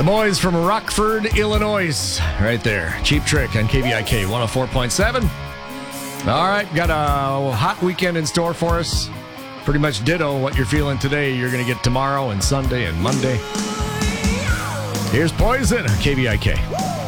The boys from Rockford, Illinois, right there. Cheap Trick on KVIK 104.7. All right, got a hot weekend in store for us. Pretty much ditto what you're feeling today. You're going to get tomorrow and Sunday and Monday. Here's Poison, KVIK.